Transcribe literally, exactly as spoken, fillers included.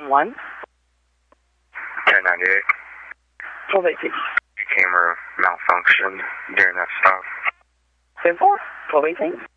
One. ten ninety-eight. twelve eighteen. Camera malfunctioned during that stop. ten four. twelve eighteen.